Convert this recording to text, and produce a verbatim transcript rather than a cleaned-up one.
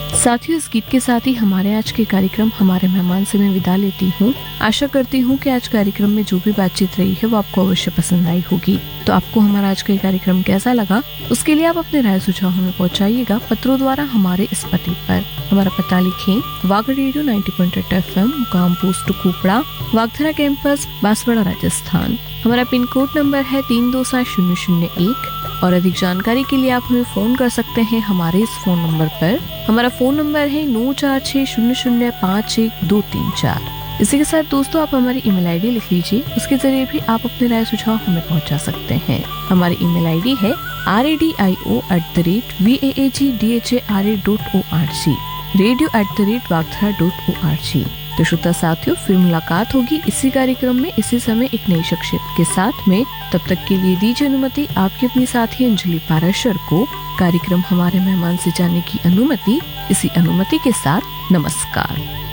साथियों, इस गीत के साथ ही हमारे आज के कार्यक्रम हमारे मेहमान से मैं विदा लेती हूँ। आशा करती हूँ कि आज कार्यक्रम में जो भी बातचीत रही है वो आपको अवश्य पसंद आई होगी। तो आपको हमारा आज का कार्यक्रम कैसा लगा, उसके लिए आप अपने राय सुझाव हमें पहुँचाइएगा पत्रों द्वारा हमारे इस पते पर। हमारा पता लिखें, वाग radio ninety point eight F M, मुकाम पोस्ट कुपड़ा, वागधरा कैंपस, बांसवाड़ा, राजस्थान। हमारा पिन कोड नंबर है तीन दो सात शून्य शून्य एक। और अधिक जानकारी के लिए आप हमें फोन कर सकते हैं हमारे इस फोन नंबर पर। हमारा फोन नंबर है नौ चार छह शून्य शून्य पाँच एक दो तीन चार। इसी के साथ दोस्तों, आप हमारी ईमेल आईडी लिख लीजिए, उसके जरिए भी आप अपने राय सुझाव हमें पहुंचा सकते हैं। हमारी ईमेल आईडी है R A D I O at the rate V A A G D H A R A dot O R G, radio at the rate वागधरा dot O R G. तो श्रोता साथियों, फिर मुलाकात होगी इसी कार्यक्रम में इसी समय एक नई शख्सियत के साथ में। तब तक के लिए दीजिए अनुमति आपकी अपनी साथी अंजलि पाराशर को कार्यक्रम हमारे मेहमान से जाने की अनुमति। इसी अनुमति के साथ नमस्कार।